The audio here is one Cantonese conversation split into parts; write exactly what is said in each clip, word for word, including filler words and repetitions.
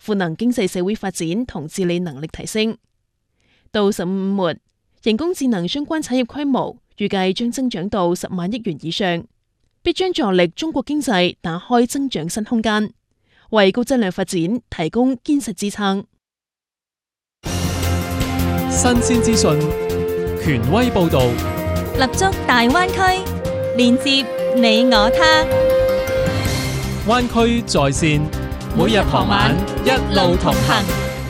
賦能經濟社會發展同治理能力提升。到十五末，人工智能相關產業規模預計將增長到十萬億元以上，必將助力中國經濟打開增長新空間，為高質量發展提供堅實支撐。 新鮮資訊，權威報導， 立足大灣區，連接你我他。 灣區在線，每日傍晚一路同行。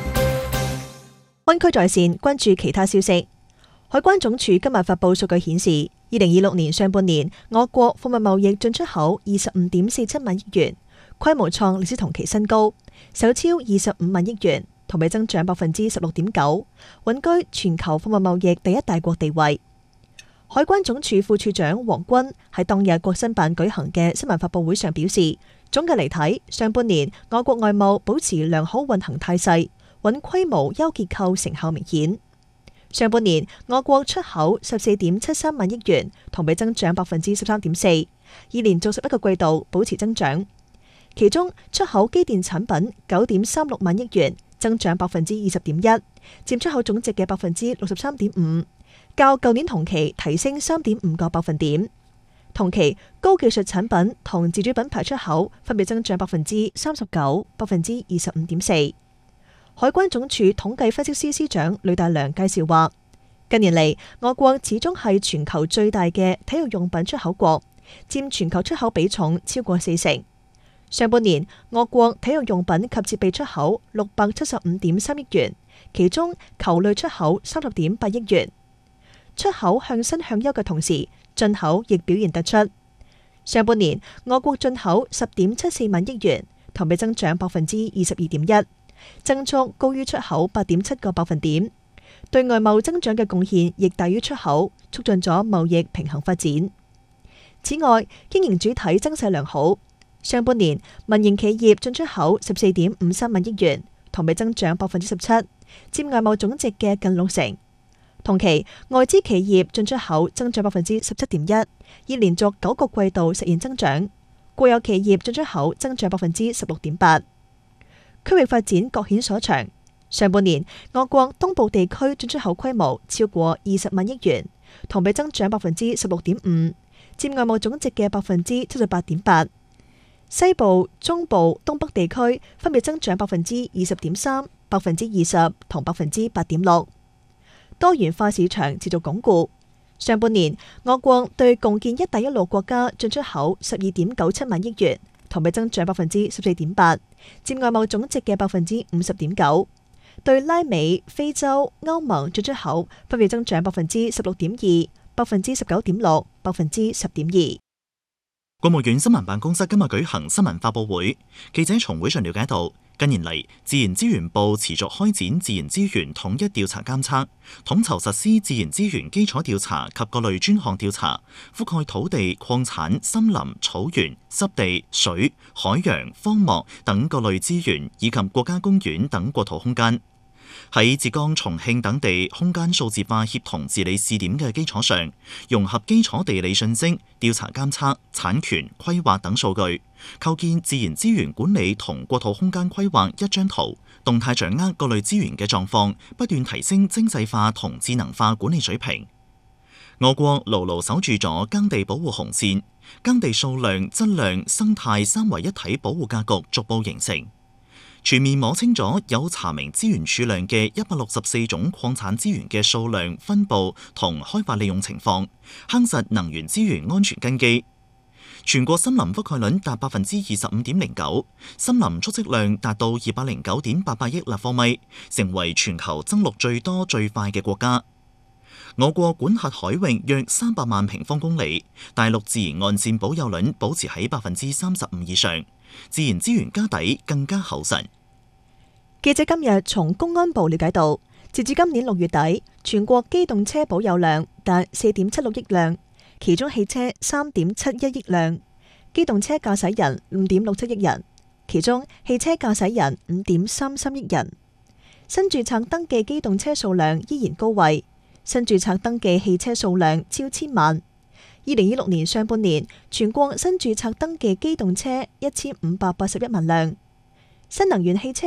灣區在線，關注其他消息。海關總署今日發布數據顯示，二零二六年上半年我國貨物貿易進出口二十五點四七萬億元，規模創歷史同期新高，首超二十五萬億元，同比增長百分之十六點九，穩居全球貨物貿易第一大國地位。海關總署副署長黃軍喺當日國新辦舉行嘅新聞發佈會上表示，總嘅嚟睇，上半年我國外貿保持良好運行態勢，穩規模、優結構成效明顯。上半年我國出口十四點七三萬億元，同比增長百分之十三點四，已連續十一個季度保持增長。其中出口機電產品九點三六萬億元，增長百分之二十點一，佔出口總值嘅百分之六十三點五，較舊年同期提升三點五個百分點。同期高技術產品同自主品牌出口分別增長百分之三十九、百分之二十五點四。海關總署統計分析司司長呂大良介紹話，近年嚟我國始終係全球最大嘅體育用品出口國，佔全球出口比重超過四成。上半年我國體育用品及設備出口六百七十五點三億元，其中球類出口三十點八億元。出口向新向優嘅同時，進口亦表現突出。上半年我國進口十點七四萬億元，同比增長百分之二十二點一，增速高於出口八點七個百分點。對外貿增長嘅貢獻亦大於出口，促進咗貿易平衡發展。此外，經營主體增勢良好。上半年民營企業進出口十四點五三萬億元，同比增長百分之十七，佔外貿總值嘅近六成。同期外資企業進出口增長百分之十七點一，已連續九個季度實現增長。國有企業進出口增長百分之十六點八。區域發展各顯所長。上半年我國東部地區進出口規模超過二十萬億元，同比增長百分之十六點五，佔外貿總值嘅百分之七十八點八。西部、中部、東北地區分別增長百分之二十點三、百分之二十同百分之八點六。多元化市場持續鞏固。上半年我國對共建“一帶一路”國家進出口十二點九七萬億元，同比增長百分之十四點八，佔外貿總值嘅百分之五十點九。對拉美、非洲、歐盟進出口分別增長百分之十六點二、百分之十九點六、百分之十點二。 國務院新聞辦公室今日舉行新聞發佈會，記者從會上了解到，近年嚟，自然資源部持續開展自然資源統一調查監測，統籌實施自然資源基礎調查及各類專項調查，覆蓋土地、礦產、森林、草原、濕地、水、海洋、荒漠等各類資源，以及國家公園等國土空間。喺浙江、重慶等地空間數字化協同治理試點嘅基礎上，融合基礎地理信息、調查監測、產權、規劃等數據，構建自然資源管理同國土空間規劃一張圖，動態掌握各類資源嘅狀況，不斷提升精細化同智能化管理水平。我國牢牢守住咗耕地保護紅線，耕地數量、質量、生態三位一體保護格局逐步形成。全面摸清咗有查明資源儲量嘅一百六十四種礦產資源嘅數量、分佈同開發利用情況，夯實能源資源安全根基。全國森林覆蓋率達百分之二十五點零九，森林蓄積量達到二百零九點八八億立方米，成為全球增綠最多最快嘅國家。我國管轄海域約三百萬平方公里，大陸自然岸線保有率保持喺百分之三十五以上，自然資源家底更加厚實。 記者今日從公安部了解到，截至今年六月底，全國機動車保有量達四點七六億輛，其中汽車三點七一億輛，機動車駕駛人五點六七億人，其中汽車駕駛人五點三三億人。新註冊登記機動車數量依然高位，新註冊登記汽車數量超千萬。二零二六年上半年，全國新註冊登記機動車一千五百八十一萬輛，新能源汽車